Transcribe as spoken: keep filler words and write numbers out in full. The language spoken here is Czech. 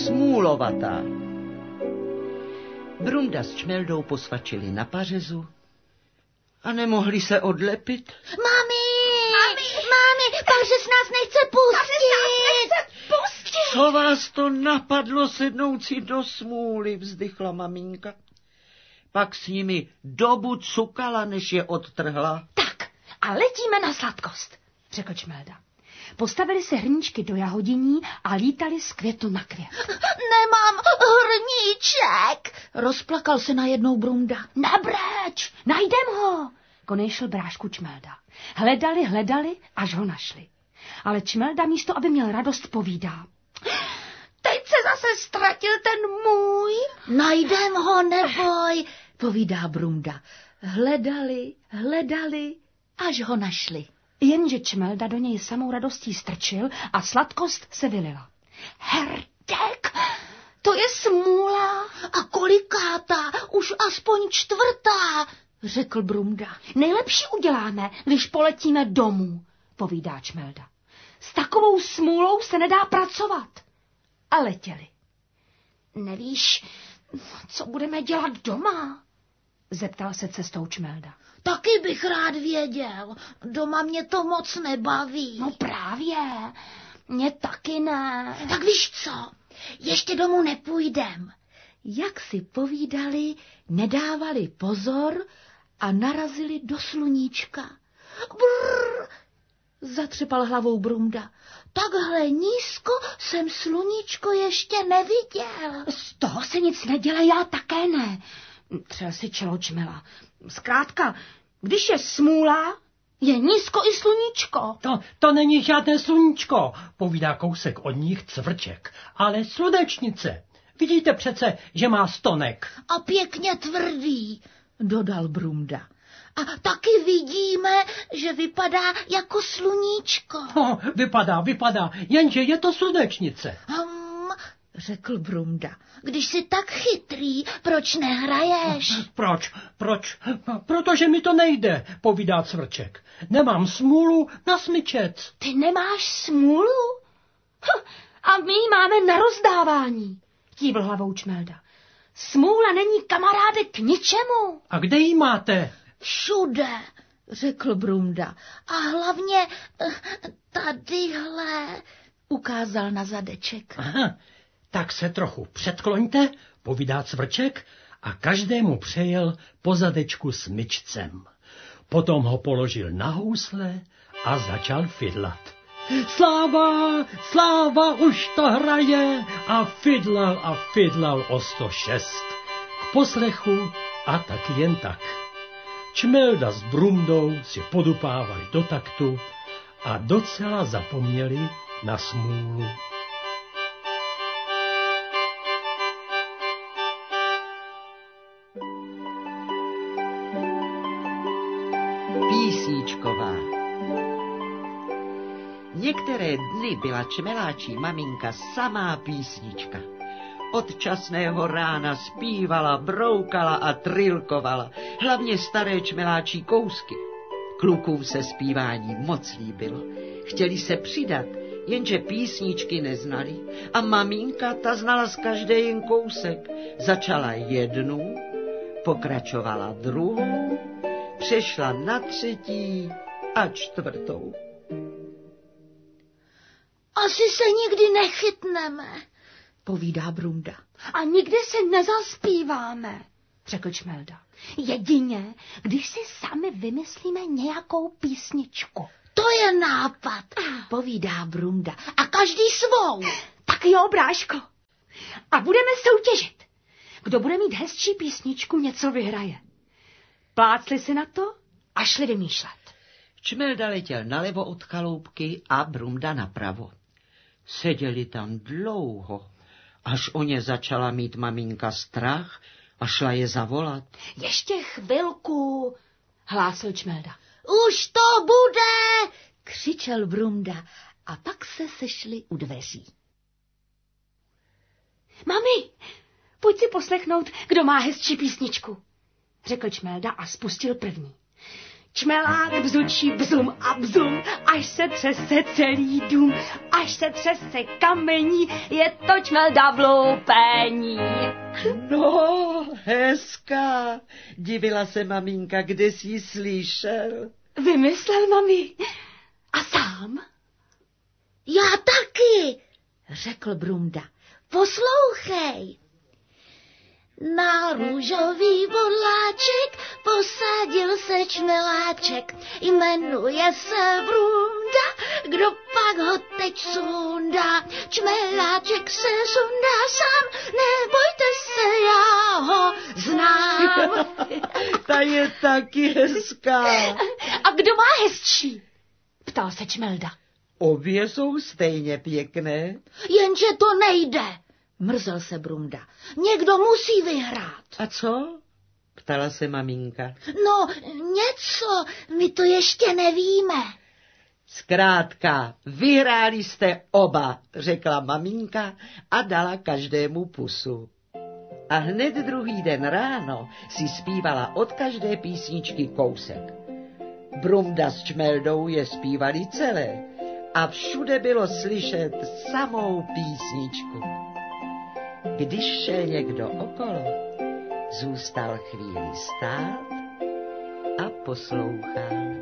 smůlovatá. Brunda s Čmeldou posvačili na pařezu a nemohli se odlepit. Mami! Mami! Mami! Pařez nás nechce pustit! Pařez nás nechce pustit! Co vás to napadlo sednout si do smůly, vzdychla maminka. Pak s nimi dobu cukala, než je odtrhla. Tak, a letíme na sladkost, řekl Čmelda. Postavili se hrníčky do jahodiní a lítali z květu na květ. Nemám hrníček, rozplakal se najednou Brunda. Nebreč, najdem ho, konejšel brášku Čmelda. Hledali, hledali, až ho našli. Ale Čmelda místo, aby měl radost, povídá. Teď se zase ztratil ten můj. Najdem ho, neboj, povídá Brunda. Hledali, hledali, až ho našli. Jenže Čmelda do něj samou radostí strčil a sladkost se vylila. Herdek, to je smůla. A kolikátá, už aspoň čtvrtá, řekl Brunda. Nejlepší uděláme, když poletíme domů, povídá Čmelda. S takovou smůlou se nedá pracovat. A letěli. Nevíš, co budeme dělat doma? Zeptal se cestou Čmelda. Taky bych rád věděl. Doma mě to moc nebaví. No právě, mě taky ne. Tak víš co, ještě domů nepůjdem. Jak si povídali, nedávali pozor a narazili do sluníčka. Brrr, zatřepal hlavou Brunda. Takhle nízko jsem sluníčko ještě neviděl. Z toho se nic nedělá, já také ne. Třel si čelo Čmela. Zkrátka, když je smůla, je nízko i sluníčko. To, to není žádné sluníčko, povídá kousek od nich Cvrček, ale slunečnice. Vidíte přece, že má stonek. A pěkně tvrdý, dodal Brunda. A taky vidíme, že vypadá jako sluníčko. No, vypadá, vypadá, jenže je to slunečnice. Hmm, řekl Brunda. Když jsi tak chytrý, proč nehraješ? Proč, proč? Protože mi to nejde, povídá Cvrček. Nemám smůlu na smyčec. Ty nemáš smůlu? Hm, a my ji máme na rozdávání, kývl hlavou Čmelda. Smůla není kamaráde k ničemu. A kde ji máte? Všude, řekl Brunda. A hlavně tadyhle, ukázal na zadeček. Aha, tak se trochu předkloňte, povídá Cvrček a každému přejel po zadečku smyčcem. Potom ho položil na housle a začal fidlat. Sláva, sláva, už to hraje a fidlal a fidlal o sto šest. K poslechu a tak jen tak. Čmelda s Brundou si podupávali do taktu a docela zapomněli na smůlu. Písničková. Některé dny byla Čmeláčí maminka samá písnička. Od časného rána zpívala, broukala a trilkovala, hlavně staré čmeláčí kousky. Klukům se zpívání moc líbilo. Chtěli se přidat, jenže písničky neznali a maminka ta znala z každé jen kousek. Začala jednu, pokračovala druhou, přešla na třetí a čtvrtou. Asi se nikdy nechytneme, povídá Brunda. A nikdy si nezaspíváme, řekl Čmelda. Jedině, když si sami vymyslíme nějakou písničku. To je nápad, povídá Brunda. A každý svou. Tak jo, bráško. A budeme soutěžit. Kdo bude mít hezčí písničku, něco vyhraje. Plácli si na to a šli vymýšlet. Čmelda letěl nalevo od chaloupky a Brunda napravo. Seděli tam dlouho, až o ně začala mít maminka strach a šla je zavolat. Ještě chvilku, hlásil Čmelda. Už to bude, křičel Brunda a pak se sešli u dveří. Mami, pojď si poslechnout, kdo má hezčí písničku, řekl Čmelda a spustil první. Čmelák bzučí bzum a bzum, až se třese celý dům, až se třese kamení, je to Čmelda v loupení. No, hezká, divila se maminka, kde jsi ji slyšel? Vymyslel, mami. A sám? Já taky, řekl Brumda. Poslouchej. Na růžový bodláček posadil se čmeláček, jmenuje se Brumda, kdo pak ho teď sundá. Čmeláček se sundá sám, nebojte se, já ho znám. Ta je taky hezká. A kdo má hezčí? Ptal se Čmelda. Obě jsou stejně pěkné. Jenže to nejde, mrzel se Brumda. Někdo musí vyhrát. A co? Ptala se maminka. No, něco, my to ještě nevíme. Zkrátka, vyhráli jste oba, řekla maminka a dala každému pusu. A hned druhý den ráno si zpívala od každé písničky kousek. Brumda s Čmeldou je zpívali celé a všude bylo slyšet samou písničku. Když šel někdo okolo, zůstal chvíli stát a poslouchal.